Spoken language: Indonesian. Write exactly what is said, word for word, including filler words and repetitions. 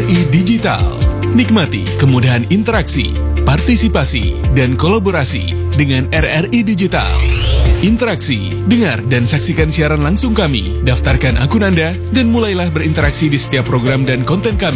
I Digital. Nikmati kemudahan interaksi, partisipasi, dan kolaborasi dengan R R I Digital. Interaksi, dengar dan saksikan siaran langsung kami, daftarkan akun Anda, dan mulailah berinteraksi di setiap program dan konten kami.